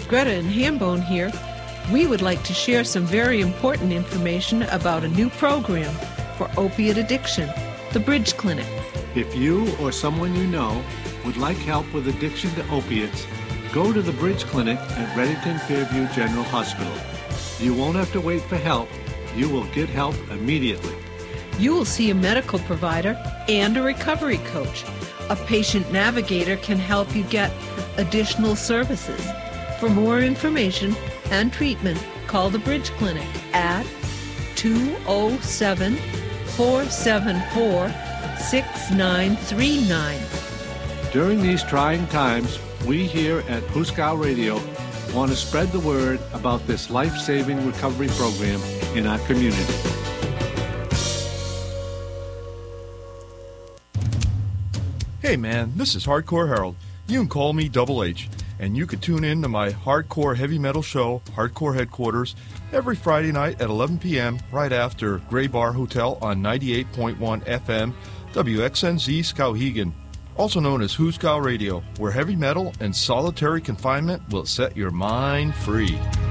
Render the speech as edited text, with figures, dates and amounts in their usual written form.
Greta and Hambone here. We would like to share some very important information about a new program for opiate addiction, the Bridge Clinic. If you or someone you know would like help with addiction to opiates, go to the Bridge Clinic at Reddington Fairview General Hospital. You won't have to wait for help. You will get help immediately. You will see a medical provider and a recovery coach. A patient navigator can help you get additional services. For more information and treatment, call the Bridge Clinic at 207-474-6939. During these trying times, we here at Huskow Radio want to spread the word about this life-saving recovery program in our community. Hey man, this is Hardcore Harold. You can call me Double H, and you can tune in to my hardcore heavy metal show, Hardcore Headquarters, every Friday night at 11 p.m. right after Gray Bar Hotel on 98.1 FM, WXNZ Skowhegan, also known as Huskow Radio, where heavy metal and solitary confinement will set your mind free.